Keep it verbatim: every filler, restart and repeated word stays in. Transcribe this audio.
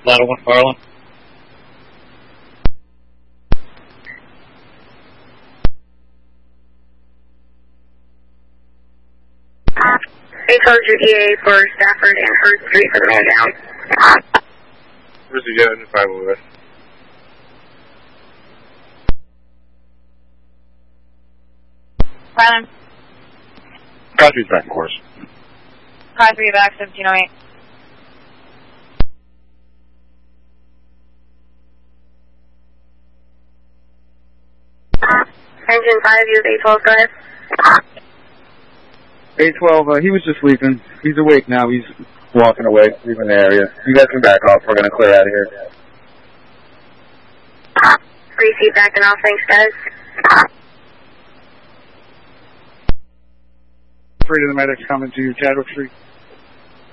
Ladder one, Farland. They told your E A for Stafford and Hurst Street for the man down. Where's the unit five over? Farland. Country's back in course. Car three back, seventeen oh eight. Engine five, use A twelve, go ahead. A twelve, uh, he was just sleeping. He's awake now. He's walking away, leaving the area. You guys can back off. We're going to clear out of here. Free feedback and all, thanks, guys. Three to the medics coming to Chadwick Street.